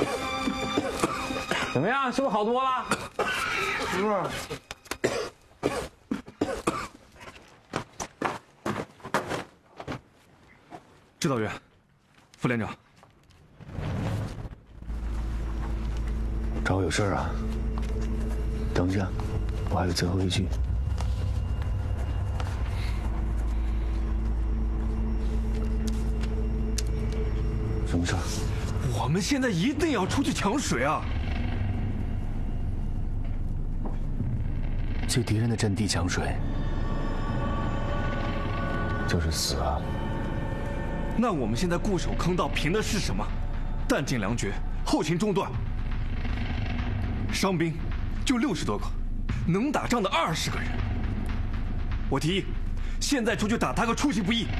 怎么样？是不是好多了？ 是。 指导员，副连长， 找我有事啊？等一下，我还有最后一句。什么事儿？ 我们现在一定要出去抢水啊！ 去敌人的阵地抢水，就是死啊！ 那我们现在固守坑道，凭的是什么？弹尽粮绝，后勤中断，伤兵就60多个，能打仗的20个人。我提议，现在出去打他个出其不意。